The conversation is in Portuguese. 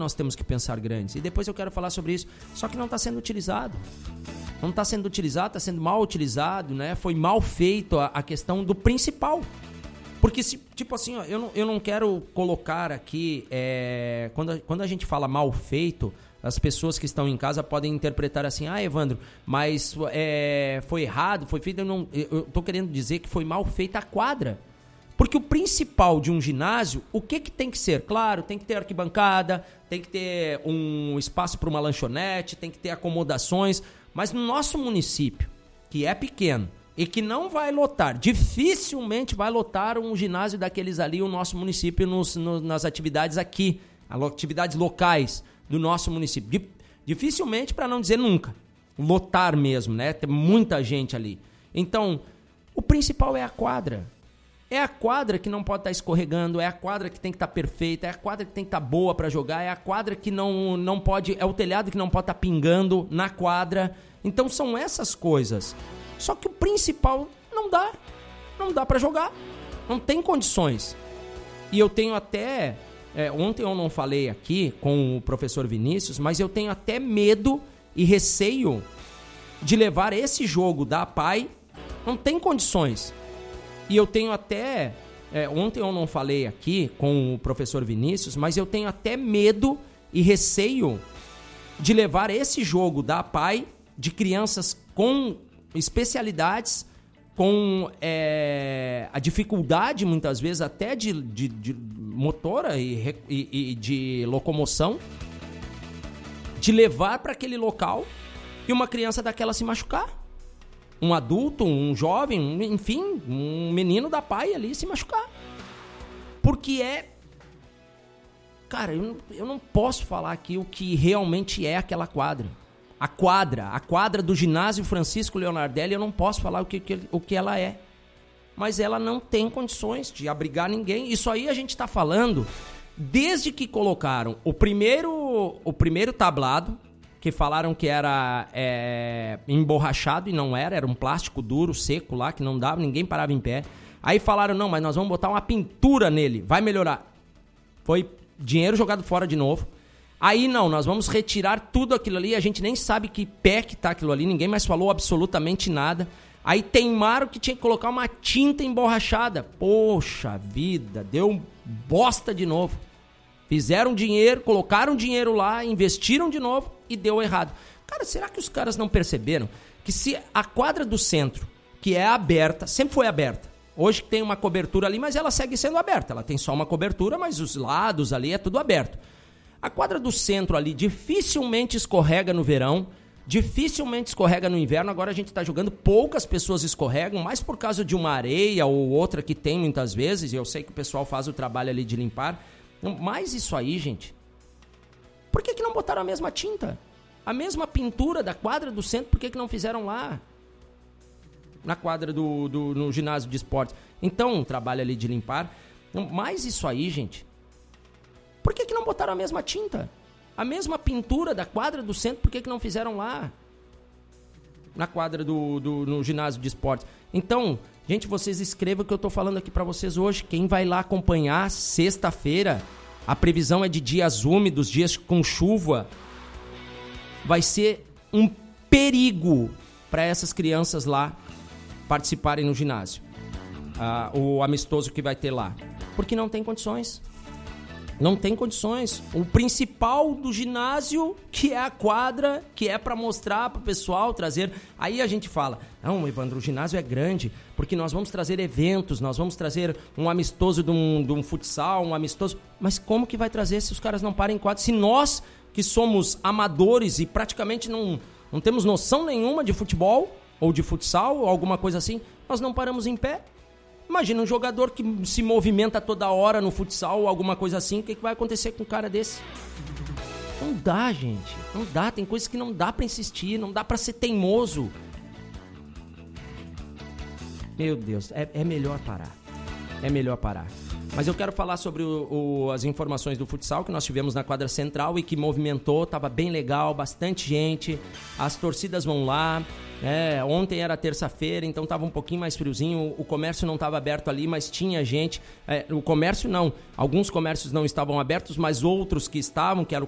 nós temos que pensar grandes. E depois eu quero falar sobre isso. Só que não está sendo utilizado. Não está sendo utilizado, está sendo mal utilizado, né? Foi mal feito a questão do principal. Porque, tipo assim, ó, eu não quero colocar aqui... Quando a gente fala mal feito, as pessoas que estão em casa podem interpretar assim, Evandro, mas foi errado, foi feito... Eu tô querendo dizer que foi mal feita a quadra. Porque o principal de um ginásio, o que tem que ser? Claro, tem que ter arquibancada, tem que ter um espaço para uma lanchonete, tem que ter acomodações. Mas no nosso município, que é pequeno e que não vai lotar, dificilmente vai lotar um ginásio daqueles ali, o nosso município, nas atividades aqui, atividades locais do nosso município. Dificilmente, para não dizer nunca, lotar mesmo, né? Tem muita gente ali. Então, o principal é a quadra. É a quadra que não pode estar escorregando, é a quadra que tem que estar perfeita, é a quadra que tem que estar boa para jogar, é a quadra que não pode, é o telhado que não pode estar pingando na quadra. Então são essas coisas. Só que o principal não dá para jogar, não tem condições. E eu tenho até, ontem eu não falei aqui com o professor Vinícius, mas eu tenho até medo e receio de levar esse jogo da APAI, não tem condições. E eu tenho até, ontem eu não falei aqui com o professor Vinícius, mas eu tenho até medo e receio de levar esse jogo da APAI, de crianças com especialidades, com a dificuldade muitas vezes até de motora e de locomoção, de levar para aquele local e uma criança daquela se machucar. Um adulto, um jovem, enfim, um menino da APAI ali se machucar. Porque Cara, eu não posso falar aqui o que realmente é aquela quadra. A quadra do ginásio Francisco Leonardelli, eu não posso falar o que ela é. Mas ela não tem condições de abrigar ninguém. Isso aí a gente está falando desde que colocaram o primeiro tablado, que falaram que era emborrachado e não era um plástico duro, seco lá, que não dava, ninguém parava em pé. Aí falaram, não, mas nós vamos botar uma pintura nele, vai melhorar. Foi dinheiro jogado fora de novo. Aí não, nós vamos retirar tudo aquilo ali, a gente nem sabe que pé que tá aquilo ali, ninguém mais falou absolutamente nada. Aí teimaram que tinha que colocar uma tinta emborrachada. Poxa vida, deu bosta de novo. Fizeram dinheiro, colocaram dinheiro lá, investiram de novo e deu errado. Cara, será que os caras não perceberam que se a quadra do centro, que é aberta, sempre foi aberta, hoje tem uma cobertura ali, mas ela segue sendo aberta. Ela tem só uma cobertura, mas os lados ali é tudo aberto. A quadra do centro ali dificilmente escorrega no verão, dificilmente escorrega no inverno. Agora a gente está jogando, poucas pessoas escorregam, mais por causa de uma areia ou outra que tem muitas vezes, e eu sei que o pessoal faz o trabalho ali de limpar. Mas isso aí, gente, por que não botaram a mesma tinta? A mesma pintura da quadra do centro, por que não fizeram lá? Na quadra no ginásio de esportes. Então, trabalho ali de limpar. Mas isso aí, gente, por que não botaram a mesma tinta? A mesma pintura da quadra do centro, por que não fizeram lá? Na quadra no ginásio de esportes. Então, gente, vocês escrevam o que eu tô falando aqui para vocês hoje. Quem vai lá acompanhar sexta-feira, a previsão é de dias úmidos, dias com chuva. Vai ser um perigo para essas crianças lá participarem no ginásio. O amistoso que vai ter lá. Porque não tem condições. Não tem condições. O principal do ginásio, que é a quadra, que é para mostrar para o pessoal, trazer... Aí a gente fala, não, Evandro, o ginásio é grande, porque nós vamos trazer eventos, nós vamos trazer um amistoso de um futsal, um amistoso... Mas como que vai trazer se os caras não parem em quadra? Se nós, que somos amadores e praticamente não temos noção nenhuma de futebol, ou de futsal, ou alguma coisa assim, nós não paramos em pé. Imagina um jogador que se movimenta toda hora no futsal ou alguma coisa assim, o que vai acontecer com um cara desse? Não dá, gente. Não dá. Tem coisas que não dá pra insistir, não dá pra ser teimoso. Meu Deus, é melhor parar. É melhor parar. Mas eu quero falar sobre as informações do futsal que nós tivemos na quadra central e que movimentou, tava bem legal, bastante gente. As torcidas vão lá. Ontem era terça-feira, então estava um pouquinho mais friozinho, o comércio não estava aberto ali, mas tinha gente, o comércio não, alguns comércios não estavam abertos, mas outros que estavam, que era o